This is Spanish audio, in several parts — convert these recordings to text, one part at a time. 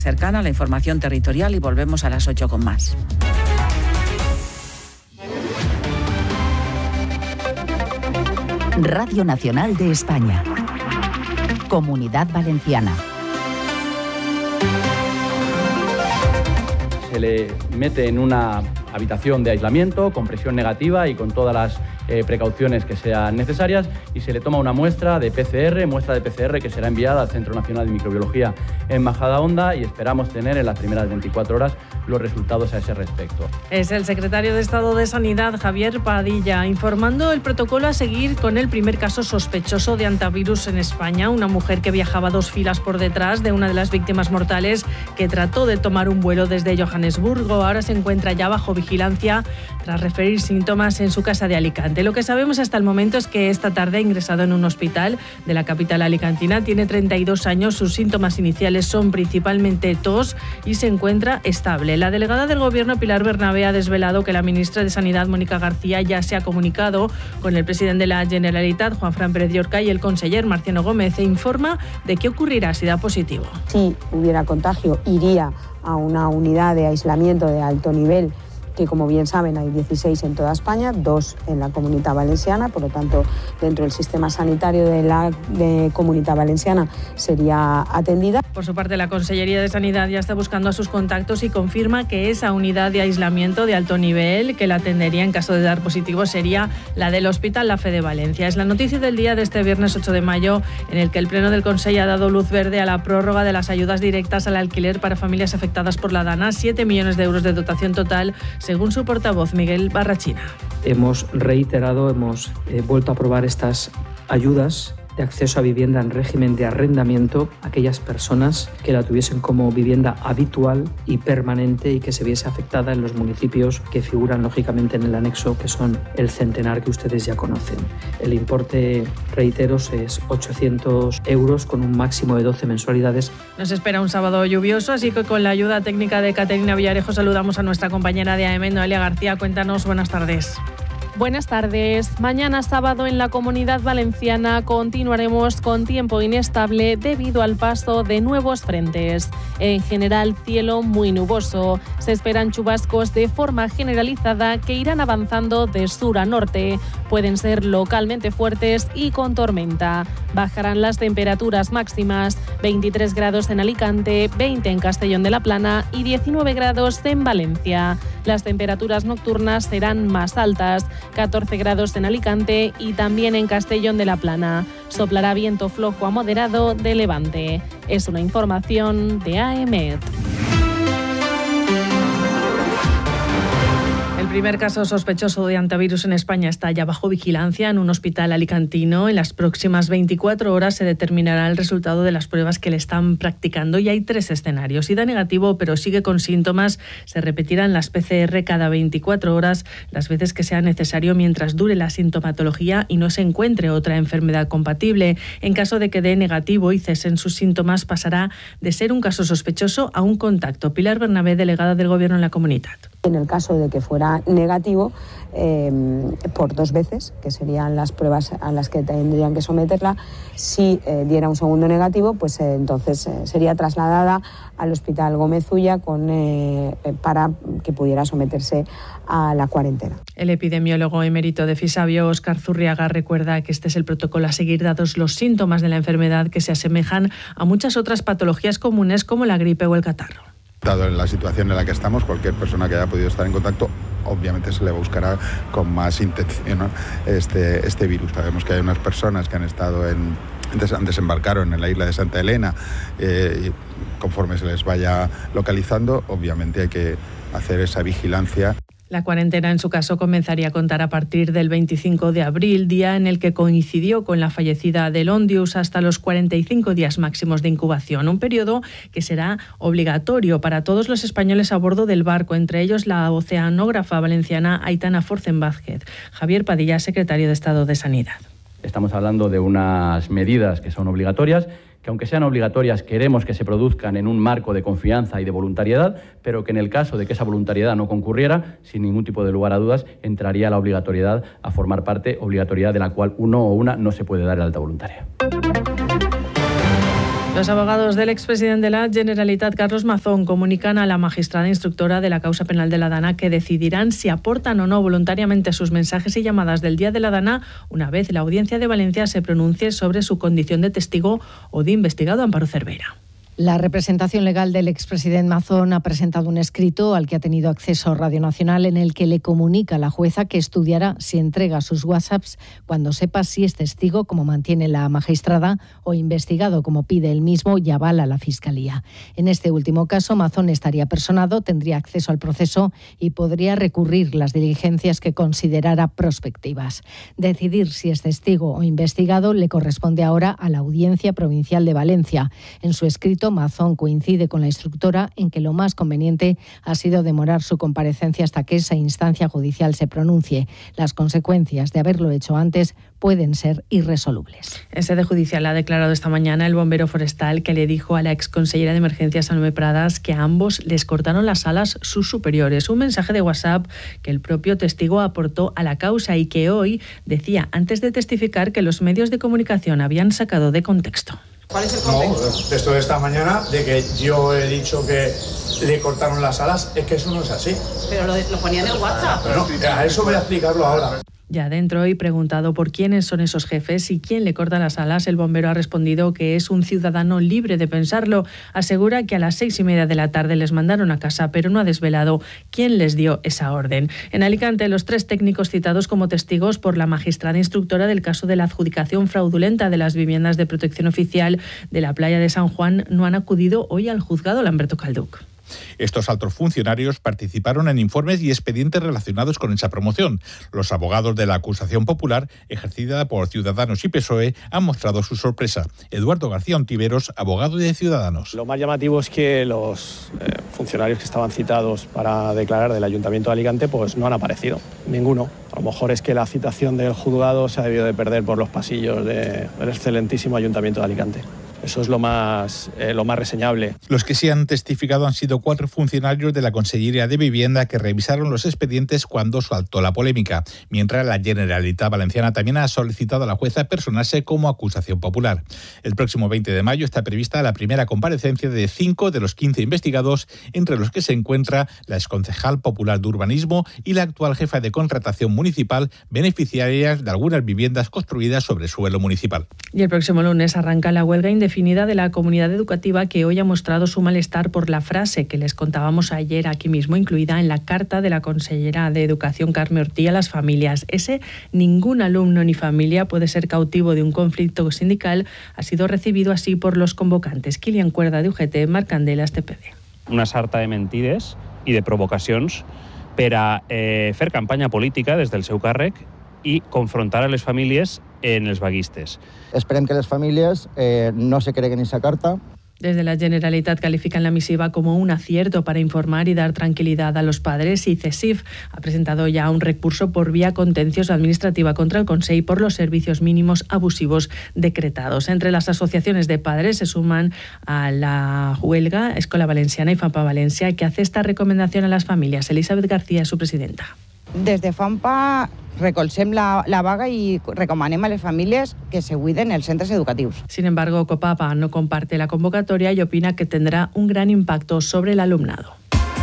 Cercana a la información territorial y volvemos a las 8 con más. Radio Nacional de España. Comunidad Valenciana. Se le mete en una habitación de aislamiento con presión negativa y con todas las precauciones que sean necesarias, y se le toma una muestra de PCR que será enviada al Centro Nacional de Microbiología en Majadahonda, y esperamos tener en las primeras 24 horas los resultados a ese respecto. Es el secretario de Estado de Sanidad, Javier Padilla, informando el protocolo a seguir con el primer caso sospechoso de hantavirus en España. Una mujer que viajaba 2 filas por detrás de una de las víctimas mortales que trató de tomar un vuelo desde Johannesburgo. Ahora se encuentra ya bajo vigilancia tras referir síntomas en su casa de Alicante. Lo que sabemos hasta el momento es que esta tarde ha ingresado en un hospital de la capital alicantina. Tiene 32 años, sus síntomas iniciales son principalmente tos y se encuentra estable. La delegada del Gobierno, Pilar Bernabé, ha desvelado que la ministra de Sanidad, Mónica García, ya se ha comunicado con el presidente de la Generalitat, Juanfran Pérez Llorca, y el conseller Marciano Gómez, e informa de qué ocurrirá si da positivo. Si hubiera contagio, iría a una unidad de aislamiento de alto nivel, que como bien saben hay 16 en toda España, 2 en la Comunitat Valenciana, por lo tanto dentro del sistema sanitario de la Comunitat Valenciana sería atendida. Por su parte, la Consellería de Sanidad ya está buscando a sus contactos y confirma que esa unidad de aislamiento de alto nivel que la atendería en caso de dar positivo sería la del Hospital La Fe de Valencia. Es la noticia del día de este viernes 8 de mayo, en el que el Pleno del Consejo ha dado luz verde a la prórroga de las ayudas directas al alquiler para familias afectadas por la DANA, 7 millones de euros de dotación total, según su portavoz Miguel Barrachina. Hemos vuelto a aprobar estas ayudas de acceso a vivienda en régimen de arrendamiento a aquellas personas que la tuviesen como vivienda habitual y permanente y que se viese afectada en los municipios que figuran lógicamente en el anexo, que son el centenar que ustedes ya conocen. El importe, reiteros, es 800 euros con un máximo de 12 mensualidades. Nos espera un sábado lluvioso, así que con la ayuda técnica de Caterina Villarejo saludamos a nuestra compañera de AM, Noelia García. Cuéntanos, buenas tardes. Buenas tardes. Mañana sábado en la Comunidad Valenciana continuaremos con tiempo inestable debido al paso de nuevos frentes. En general, cielo muy nuboso. Se esperan chubascos de forma generalizada que irán avanzando de sur a norte. Pueden ser localmente fuertes y con tormenta. Bajarán las temperaturas máximas: 23 grados en Alicante, 20 en Castellón de la Plana y 19 grados en Valencia. Las temperaturas nocturnas serán más altas: 14 grados en Alicante y también en Castellón de la Plana. Soplará viento flojo a moderado de levante. Es una información de AEMET. El primer caso sospechoso de hantavirus en España está ya bajo vigilancia en un hospital alicantino. En las próximas 24 horas se determinará el resultado de las pruebas que le están practicando y hay 3 escenarios. Si da negativo pero sigue con síntomas, se repetirán las PCR cada 24 horas, las veces que sea necesario mientras dure la sintomatología y no se encuentre otra enfermedad compatible. En caso de que dé negativo y cesen sus síntomas, pasará de ser un caso sospechoso a un contacto. Pilar Bernabé, delegada del Gobierno en la Comunitat. En el caso de que fuera negativo, por 2 veces, que serían las pruebas a las que tendrían que someterla, si diera un segundo negativo, pues entonces sería trasladada al Hospital Gómez Ulla para que pudiera someterse a la cuarentena. El epidemiólogo emérito de Fisabio, Óscar Zurriaga, recuerda que este es el protocolo a seguir dados los síntomas de la enfermedad, que se asemejan a muchas otras patologías comunes como la gripe o el catarro. Dado en la situación en la que estamos, cualquier persona que haya podido estar en contacto, obviamente se le buscará con más intención, ¿no? este virus. Sabemos que hay unas personas que han estado desembarcaron en la isla de Santa Elena, y conforme se les vaya localizando, obviamente hay que hacer esa vigilancia. La cuarentena, en su caso, comenzaría a contar a partir del 25 de abril, día en el que coincidió con la fallecida del Ondius, hasta los 45 días máximos de incubación, un periodo que será obligatorio para todos los españoles a bordo del barco, entre ellos la oceanógrafa valenciana Aitana Forcen Vázquez. Javier Padilla, secretario de Estado de Sanidad. Estamos hablando de unas medidas que son obligatorias, que aunque sean obligatorias queremos que se produzcan en un marco de confianza y de voluntariedad, pero que en el caso de que esa voluntariedad no concurriera, sin ningún tipo de lugar a dudas, entraría la obligatoriedad a formar parte, obligatoriedad de la cual uno o una no se puede dar el alta voluntaria. Los abogados del expresidente de la Generalitat, Carlos Mazón, comunican a la magistrada instructora de la causa penal de la Dana que decidirán si aportan o no voluntariamente sus mensajes y llamadas del día de la Dana una vez la Audiencia de Valencia se pronuncie sobre su condición de testigo o de investigado. Amparo Cervera. La representación legal del expresidente Mazón ha presentado un escrito al que ha tenido acceso Radio Nacional en el que le comunica a la jueza que estudiará si entrega sus WhatsApps cuando sepa si es testigo, como mantiene la magistrada, o investigado, como pide él mismo y avala la Fiscalía. En este último caso, Mazón estaría personado, tendría acceso al proceso y podría recurrir las diligencias que considerara prospectivas. Decidir si es testigo o investigado le corresponde ahora a la Audiencia Provincial de Valencia. En su escrito, Mazón coincide con la instructora en que lo más conveniente ha sido demorar su comparecencia hasta que esa instancia judicial se pronuncie. Las consecuencias de haberlo hecho antes pueden ser irresolubles. En sede judicial ha declarado esta mañana el bombero forestal que le dijo a la exconsellera de Emergencias, Salomé Pradas, que a ambos les cortaron las alas sus superiores. Un mensaje de WhatsApp que el propio testigo aportó a la causa y que hoy decía, antes de testificar, que los medios de comunicación habían sacado de contexto. ¿Cuál es el contexto? No, texto de esta mañana, de que yo he dicho que le cortaron las alas, es que eso no es así. Pero lo ponía en el WhatsApp. Pero a eso voy a explicarlo ahora. Ya dentro y preguntado por quiénes son esos jefes y quién le corta las alas, el bombero ha respondido que es un ciudadano libre de pensarlo. Asegura que a las 6:30 de la tarde les mandaron a casa, pero no ha desvelado quién les dio esa orden. En Alicante, los 3 técnicos citados como testigos por la magistrada instructora del caso de la adjudicación fraudulenta de las viviendas de protección oficial de la playa de San Juan no han acudido hoy al juzgado. Lamberto Calduc. Estos altos funcionarios participaron en informes y expedientes relacionados con esa promoción. Los abogados de la acusación popular, ejercida por Ciudadanos y PSOE, han mostrado su sorpresa. Eduardo García Ontiveros, abogado de Ciudadanos. Lo más llamativo es que los funcionarios que estaban citados para declarar del Ayuntamiento de Alicante pues no han aparecido, ninguno. A lo mejor es que la citación del juzgado se ha debido de perder por los pasillos del excelentísimo Ayuntamiento de Alicante. Eso es lo más reseñable. Los que sí han testificado han sido 4 funcionarios de la Consellería de Vivienda que revisaron los expedientes cuando saltó la polémica, mientras la Generalitat Valenciana también ha solicitado a la jueza personarse como acusación popular. El próximo 20 de mayo está prevista la primera comparecencia de 5 de los 15 investigados, entre los que se encuentra la exconcejal popular de Urbanismo y la actual jefa de contratación municipal, beneficiarias de algunas viviendas construidas sobre suelo municipal. Y el próximo lunes arranca la huelga indefinida de la comunidad educativa, que hoy ha mostrado su malestar por la frase que les contábamos ayer aquí mismo, incluida en la carta de la consellera de Educación, Carme Ortí, a las familias. Ese ningún alumno ni familia puede ser cautivo de un conflicto sindical ha sido recibido así por los convocantes. Kilian Cuerda, de UGT, Marc Candelas, TPD. Una sarta de mentides i de provocacions per a fer campanya política des del seu càrrec i confrontar a les famílies en els vaguistes. Esperem que les famílies no se creguen esa carta. Desde la Generalitat califican la misiva como un acierto para informar y dar tranquilidad a los padres, y CESIF ha presentado ya un recurso por vía contencioso administrativa contra el Consell por los servicios mínimos abusivos decretados. Entre las asociaciones de padres se suman a la huelga Escola Valenciana y FAMPA Valencia, que hace esta recomendación a las familias. Elizabeth García es su presidenta. Des de FAMPA recolzem la vaga i recomanem a les famílies que se cuiden els centres educatius. Sin embargo, Copapa no comparte la convocatoria y opina que tendrá un gran impacto sobre el alumnado.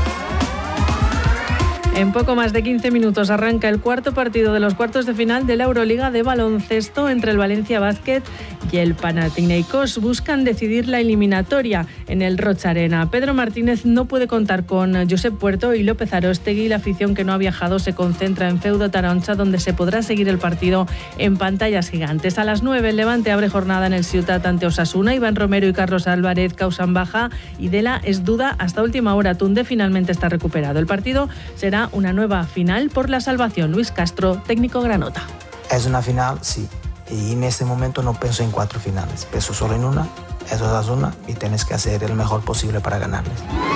En poco más de 15 minutos arranca el cuarto partido de los cuartos de final de la Euroliga de baloncesto entre el Valencia Basket y el Panathinaikos. Buscan decidir la eliminatoria en el Roig Arena. Pedro Martínez no puede contar con Josep Puerto y López Aróstegui. La afición que no ha viajado se concentra en Feudo Taroncha, donde se podrá seguir el partido en pantallas gigantes. A las 9 el Levante abre jornada en el Ciutat ante Osasuna. Iván Romero y Carlos Álvarez causan baja y Dela es duda hasta última hora. Tunde finalmente está recuperado. El partido será una nueva final por la salvación. Luis Castro, técnico granota. Es una final, sí. Y en este momento no pienso en 4 finales. Pienso solo en una. Es Osasuna y tienes que hacer el mejor posible para ganarles.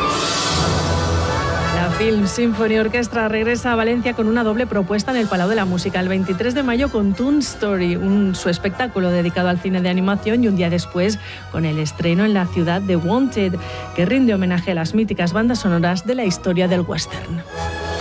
La Film Symphony Orchestra regresa a Valencia con una doble propuesta en el Palau de la Música. El 23 de mayo con Toon Story, su espectáculo dedicado al cine de animación, y un día después con el estreno en la ciudad de Wanted, que rinde homenaje a las míticas bandas sonoras de la historia del western.